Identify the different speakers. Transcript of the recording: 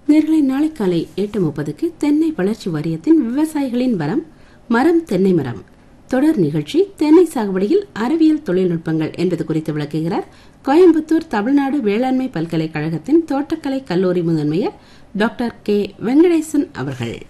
Speaker 1: நேர்களை நாளை காலை 8:30க்கு தென்னை வளர்ச்சி வாரியத்தின் விவசாயிகளின் வரம் மரம் தென்னை மரம் தொடர் நிகழ்ச்சி தென்னை சாகுபடியில் அறிவியல் தொழில்நுட்பங்கள் என்பது குறித்து விளக்குகிறார் கோயம்புத்தூர் தமிழ்நாடு வேளாண்மை பல்கலைக்கழகத்தின் தோட்டக்கலை கல்லூரி முதன்மையர் டாக்டர் கே வெங்கடேசன் அவர்கள்.